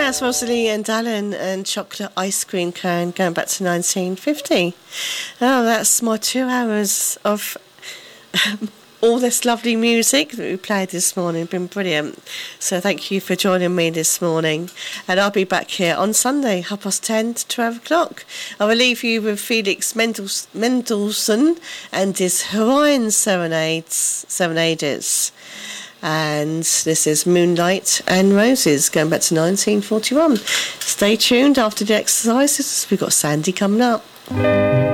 That's Rosalie and Alan and Chocolate Ice Cream Cone going back to 1950. Oh, that's my 2 hours of all this lovely music that we played this morning. It's been brilliant. So thank you for joining me this morning. And I'll be back here on Sunday, 10:30 to 12 o'clock. I will leave you with Felix Mendelssohn and his Hawaiian Serenades. And this is Moonlight and Roses, going back to 1941. Stay tuned after the exercises. We've got Sandy coming up.